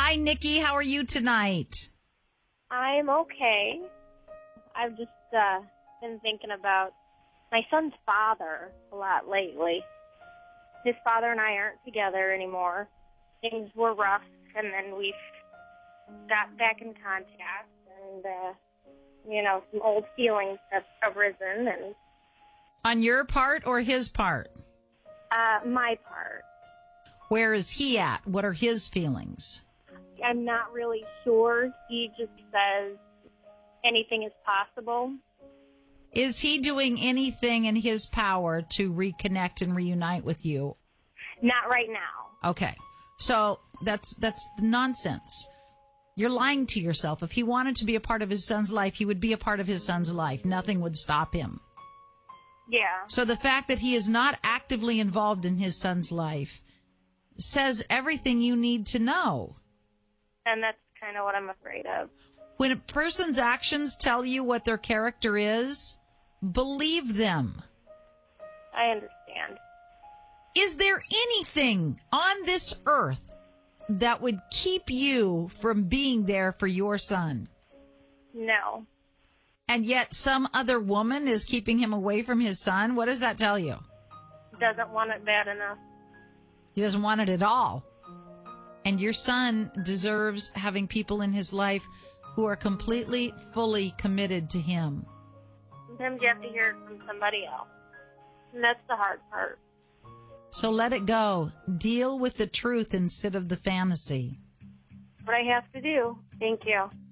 Hi, Nikki. How are you tonight? I'm okay. I've just been thinking about my son's father a lot lately. His father and I aren't together anymore. Things were rough, and then we've got back in contact, and, some old feelings have arisen, and On your part or his part? my part. Where is he at? What are his feelings? I'm not really sure. He just says anything is possible. Is he doing anything in his power to reconnect and reunite with you? Not right now. Okay. So that's nonsense. You're lying to yourself. If he wanted to be a part of his son's life, he would be a part of his son's life. Nothing would stop him. Yeah. So the fact that he is not actively involved in his son's life says everything you need to know. And that's kind of what I'm afraid of. When a person's actions tell you what their character is, believe them. I understand. Is there anything on this earth that would keep you from being there for your son? No. And yet some other woman is keeping him away from his son? What does that tell you? Doesn't want it bad enough. He doesn't want it at all. And your son deserves having people in his life who are completely, fully committed to him. Sometimes you have to hear it from somebody else. And that's the hard part. So let it go. Deal with the truth instead of the fantasy. What I have to do. Thank you.